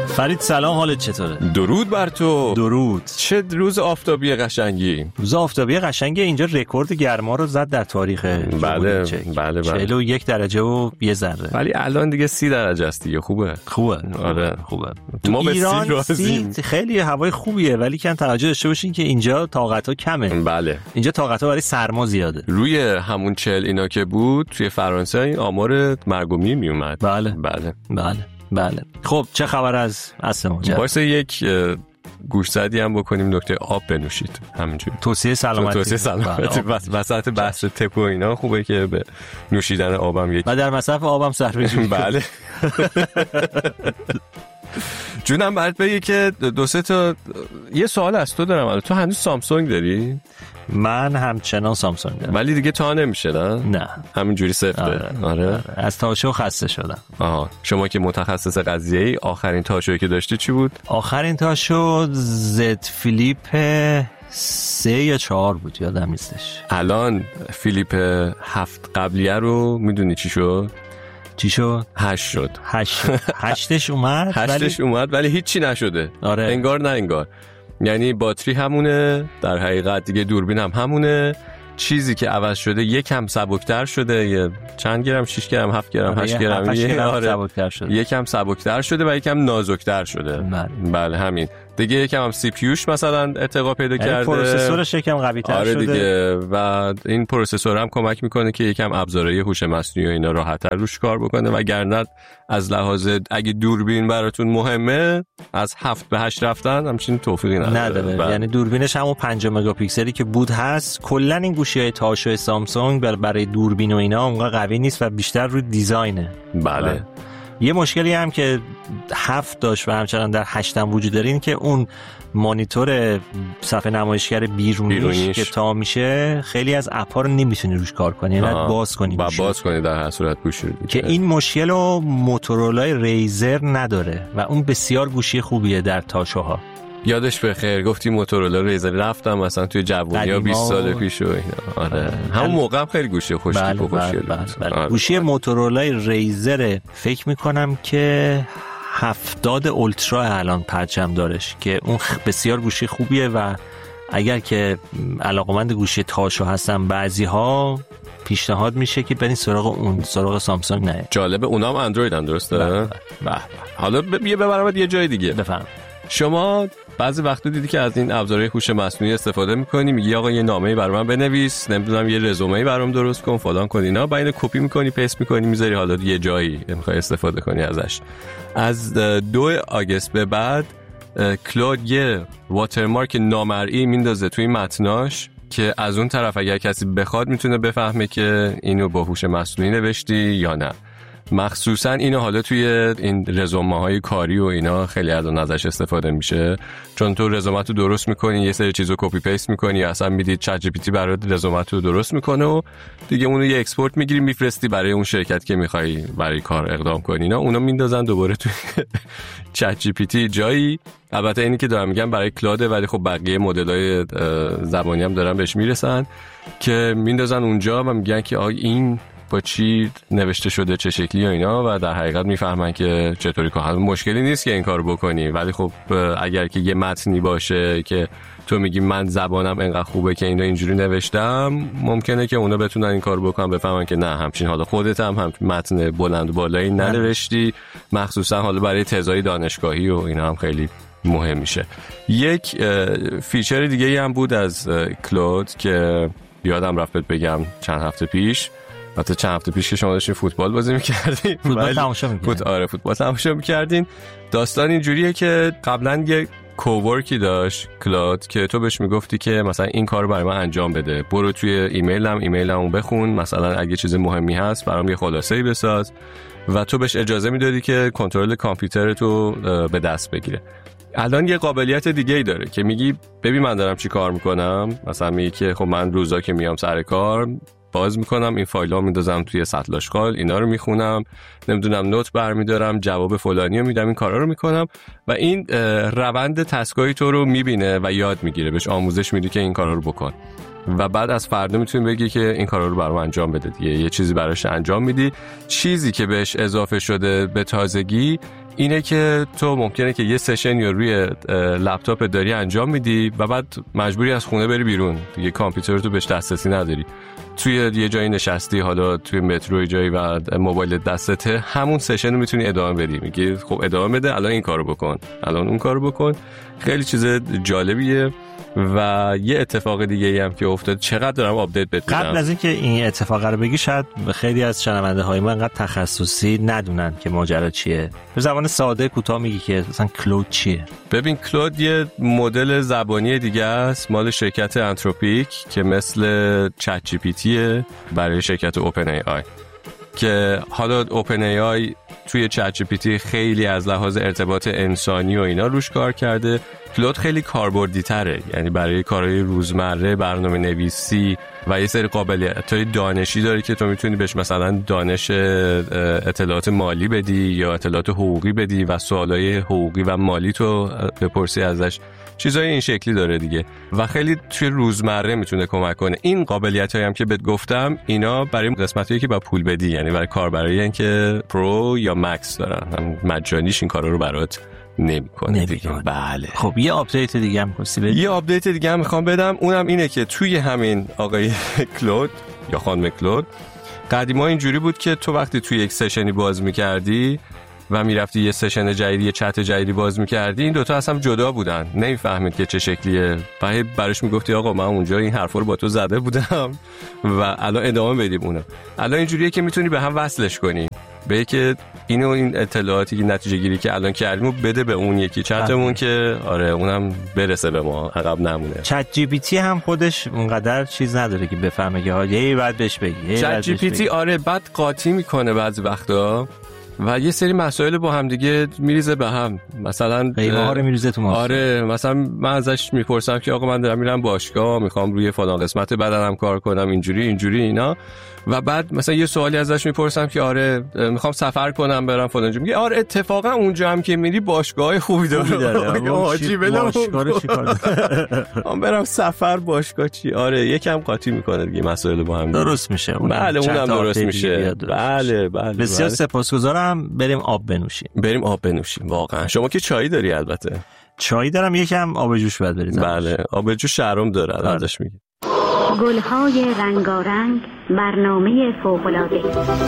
فرید سلام، حالت چطوره؟ درود بر تو. درود. چه روز آفتابی قشنگی. روز آفتابی قشنگی. اینجا رکورد گرما رو زد در تاریخ بله 41 درجه و یه ذره. ولی الان دیگه 30 درجه است دیگه. خوبه. آره خوبه. ما به ایران 30 خیلی هوای خوبیه، ولی کن توجه داشته باشین که اینجا طاقت‌ها کمه. بله. اینجا طاقت‌ها برای سرما زیاده. روی همون 40 اینا که بود توی فرانسه این آمار مرگ و میر می اومد. بله. خب چه خبر از ماجرا؟ واسه یک گوشزدی هم بکنیم نکته آب بنوشید. همینجوری توصیه سلامتی وسط بحث تپ و اینا خوبه که به نوشیدن آبم یک و در مصرف آبم صرفه بله. جونم برات بگی که دو سه تا یه سوال از تو دارم. تو هنوز سامسونگ داری؟ من همچنان سامسونگ دارم. ولی دیگه تا نمیشه نه همینجوری سفته. آره. از تاشو خسته شدم. شما که متخصص قضیه ای، آخرین تاشویی که داشتی چی بود؟ آخرین تاشو زد فیلیپ 3 یا 4 بود، یادم نیستش. الان فیلیپ 7 قبلیه رو میدونی چی شد؟ 8 شد. 8ش اومد ولی هیچی نشده. آره. انگار نه انگار. یعنی باتری همونه، در حقیقت دیگه دوربین هم همونه. چیزی که عوض شده یکم سبکتر شده، یه چند گرم، 6 گرم، 7 گرم، 8 گرم سبکتر شده. یکم سبکتر شده و یکم نازکتر شده. بله همین. دیگه یکم هم سی پیوش مثلا ارتقا پیدا کرده. پروسسورش یکم قوی‌تر شده. آره دیگه. و این پروسسور هم کمک میکنه که یکم ابزارهای هوش مصنوعی و اینا راحت‌تر روش کار بکنه، وگرنه از لحاظ اگه دوربین براتون مهمه از 7 به 8 رفتن همچین توفیقی نداره. یعنی دوربینش همون 5 مگاپیکسلی که بود هست. کلا این گوشی‌های تاشو سامسونگ برای دوربین و اینا اونقدر قوی نیست و بیشتر روی دیزاینه. بله. یه مشکلی هم که 7 داشت و همچنان در 8 هم وجود داره این که اون مانیتور صفحه نمایشگر بیرونیش که تا میشه خیلی از اپ‌ها رو نمیتونی روش کار کنی، یعنی باز کنی در هر صورت گوشی که این مشکل رو موتورولای ریزر نداره و اون بسیار گوشی خوبیه در تاشوها. یادش بخیر گفتی موتورولا ریزر، رفتم مثلا توی جوونی‌ها 20 سال پیش و اینا. آره. همون موقع هم خیلی گوشی خوشتیپ و خوشگل بود. گوشی موتورولای ریزر فکر میکنم که 70 اولترا الان پرچم دارش که اون بسیار گوشی خوبیه و اگر که علاقمند گوشی تاشو هستن بعضی‌ها پیشنهاد میشه که برین سراغ سامسونگ. نه جالبه، اونا هم اندروید هم درسته؟ بله. حالا ببرمت یه جای دیگه. بفهم. شما بعضی وقتا دیدی که از این ابزارهای هوش مصنوعی استفاده می‌کنی، میگی آقا یه نامه‌ای برام من بنویس، نمیدونم یه رزومه‌ای برام درست کن، فلان کن اینا، بعد اینو کپی می‌کنی، پست می‌کنی، میذاری حالا یه جایی می‌خوای استفاده کنی ازش. از 2 آگوست به بعد کلود یه واترمارک نامرئی میندازه توی متناش که از اون طرف اگر کسی بخواد میتونه بفهمه که اینو با هوش مصنوعی نوشتی یا نه. مخصوصا اینو حالا توی این رزومه‌های کاری و اینا خیلی ازش استفاده میشه، چون تو رزومتو درست میکنی، یه سری چیزو کپی پیست میکنی، اصلا میدی چت جی پی تی برات رزومتو درست میکنه و دیگه اونو یه اکسپورت میگیری میفرستی برای اون شرکت که میخوای برای کار اقدام کنی. اینا اونو میندازن دوباره توی چت جی پی تی جایی. البته اینی که دارم میگم برای کلاده، ولی خب بقیه مدل‌های زبانی هم دارن بهش میرسن که میندازن اونجا و میگن که این با چی نوشته شده، چه شکلی و اینا، و در حقیقت میفهمن که چطوری کار. مشکلی نیست که این کارو بکنی، ولی خب اگر که یه متنی باشه که تو میگی من زبانم انقدر خوبه که اینو اینجوری نوشتم، ممکنه که اونا بتونن این کارو بکنن، بفهمن که نه همچین حالا خودت هم متن بلند و بالایی ننوشتی، مخصوصا حالا برای تزای دانشگاهی و اینا هم خیلی مهم میشه. یک فیچر دیگه هم بود از کلود که یادم رفت بگم چند هفته پیش که شما داشتین فوتبال بازی می‌کردین، فوتبال تماشا می‌کردین. فوتبال تماشا می‌کردین. داستان اینجوریه که قبلا یه کوورکی داشت کلود که تو بهش میگفتی که مثلا این کارو برای من انجام بده، برو توی ایمیلمو بخون، مثلا اگه چیز مهمی هست برام یه خلاصه‌ای بساز، و تو بهش اجازه میدادی که کنترل کامپیوترتو به دست بگیره. الان یه قابلیت دیگه‌ای داره که میگی ببین من دارم چی کار میکنم، مثلا میگی که خب من روزا که میام سر کار باز میکنم این فایل‌ها میندازم توی سطل آشغال، اینا رو میخونم، نمیدونم نوت برمیدارم، جواب فلانیو میدم، این کارا رو میکنم، و این روند تسکای تو رو میبینه و یاد میگیره، بهش آموزش میدی که این کارا رو بکن، و بعد از فردا میتونی بگی که این کارا رو برام انجام بده دیگه، یه چیزی براش انجام میدی. چیزی که بهش اضافه شده به تازگی اینه که تو ممکنه که یه سشن یا روی لپتاپ داری انجام میدی و بعد مجبوری از خونه بری بیرون دیگه، کامپیوتر تو بهش دسترسی نداری، توی یه جایی نشستی، حالا توی مترو جایی و موبایل دستته، همون سشن رو میتونی ادامه بدی. میگی خب ادامه بده، الان این کارو بکن، الان اون کارو بکن. خیلی چیز جالبیه. و یه اتفاق دیگه ای هم که افتاد، چقدر دارم آپدیت بدم. قبل از اینکه این اتفاق رو بگی، شاید خیلی از شنونده های ما انقدر تخصصی ندونن که ماجرا چیه. به زبان ساده کوتاه میگی که مثلا کلود چیه؟ ببین، کلود یه مدل زبانی دیگه است مال شرکت انتروپیک که مثل چت جی پی تیه برای شرکت اوپن ای آی، که حالا اوپن ای آی توی چت جی پی تی خیلی از لحاظ ارتباط انسانی و اینا روش کار کرده. کلود خیلی کاربردی تره، یعنی برای کارهای روزمره، برنامه نویسی و یه سری قابلیت‌های دانشی داره که تو میتونی بهش مثلا دانش اطلاعات مالی بدی یا اطلاعات حقوقی بدی و سوالای حقوقی و مالی تو بپرسی ازش، چیزای این شکلی داره دیگه و خیلی توی روزمره میتونه کمک کنه. این قابلیت‌هایی هم که بهت گفتم اینا برای قسمتایی که با پول بدی، یعنی برای کاربرایی که پرو یا مکس دارن، مجانیش این کارا رو برات نمیکنه دیگه. بله. خب یه آپدیت دیگه هم خواستی بدی؟ یه آپدیت دیگه هم میخوام بدم، اونم اینه که توی همین آقای کلود یا خانم کلود، قدیما اینجوری بود که تو وقتی توی یک سشنی باز میکردی و میرفتی یه سشن جدیدی، یه چت جدیدی باز میکردی، این دوتا اصلا جدا بودن، نمیفهمید که چه شکلیه. براش میگفتی آقا من اونجا این حرفا رو با تو زده بودم و الان ادامه بدیم اونو. الان اینجوریه که میتونی به هم وصلش کنی، به که اینو این اطلاعاتی که نتیجه گیری که الان کردیم بده به اون یکی چتمون که آره اونم برسه به ما، عقب نمونه. چت جی پی تی هم خودش اونقدر چیز نداره که بفهمه که یه بعد بهش بگی. چت جی پی تی آره بعد قاطی میکنه بعضی وقتا و یه سری مسائل با هم دیگه میریزه به هم، مثلا قیمه ها رو میریزه تو ماسه. آره مثلا من ازش میپرسم که آقا من دارم میرم باشگاه، میخوام روی فلان قسمت بدنم کار کنم، اینجوری اینا، و بعد مثلا یه سوالی ازش میپرسم که آره میخوام سفر کنم برم فلان جا، میگه آره اتفاقا اونجا هم که میری باشگاه خوبی داره. حاجی بلم باشگاه چیکار دارم برم سفر، باشگاه چی؟ آره یکم قاطی میکنه دیگه، مسائل با هم درست میشه. بله اونم درست میشه. بله بسیار سپاسگزارم. بریم آب بنوشیم. واقعا شما که چای داری؟ البته چای دارم، یکم آب جوش بعد بریزم. بله آب جوش شهرام داره ازش میگه. گل‌های رنگارنگ، برنامه فوق‌العاده.